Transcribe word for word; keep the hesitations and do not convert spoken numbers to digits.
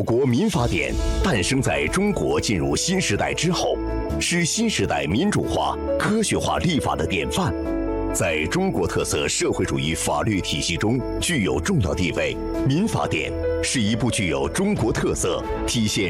国民法典诞生在中国进入新时代之后，是新时代民主化、科学化立法的典范，在中国特色社会主义法律体系中具有重要地位。民法典是一部具有中国特色、体现